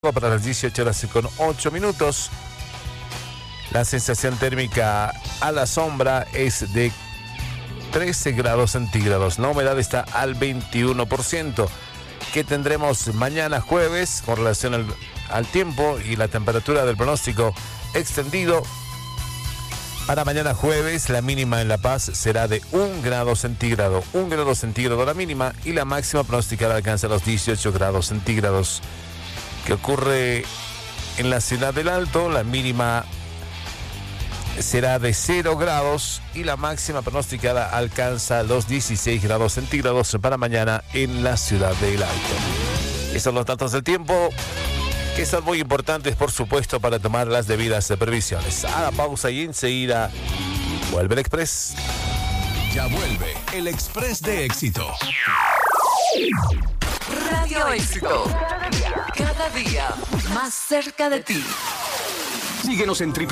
para las 18 horas y con 8 minutos. La sensación térmica a la sombra es de 13 grados centígrados. La humedad está al 21%. ¿Qué tendremos mañana jueves con relación al tiempo y la temperatura del pronóstico extendido? Para mañana jueves, la mínima en La Paz será de 1 grado centígrado. 1 grado centígrado la mínima y la máxima pronosticada alcanza los 18 grados centígrados. ¿Qué ocurre en la ciudad del Alto? La mínima será de 0 grados y la máxima pronosticada alcanza los 16 grados centígrados para mañana en la ciudad del Alto. Esos son los datos del tiempo, que son muy importantes, por supuesto, para tomar las debidas previsiones. A la pausa y enseguida vuelve el Express. Ya vuelve el Express de Éxito. Radio Éxito. Cada día más cerca de ti. Síguenos en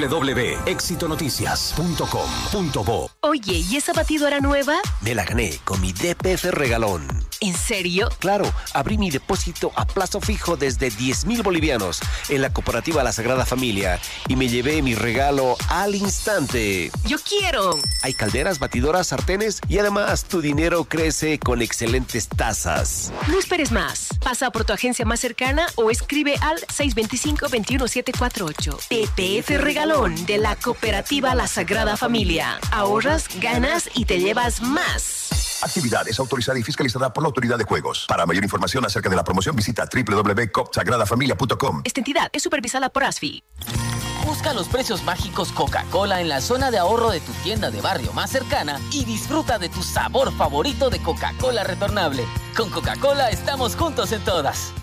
www.exitonoticias.com.bo. Oye, ¿y esa batidora nueva? Me la gané con mi DPF regalón. ¿En serio? Claro, abrí mi depósito a plazo fijo desde 10,000 bolivianos en la cooperativa La Sagrada Familia y me llevé mi regalo al instante. ¡Yo quiero! Hay calderas, batidoras, sartenes y además tu dinero crece con excelentes tasas. No esperes más. Pasa por tu agencia más cercana o escribe al 625-21748. DPF regalón de la cooperativa La Sagrada Familia. Ahorras, ganas y te llevas más. Actividad es autorizada y fiscalizada por la Autoridad de Juegos. Para mayor información acerca de la promoción, visita www.copsagradafamilia.com. Esta entidad es supervisada por ASFI. Busca los precios mágicos Coca-Cola en la zona de ahorro de tu tienda de barrio más cercana y disfruta de tu sabor favorito de Coca-Cola retornable. Con Coca-Cola estamos juntos en todas.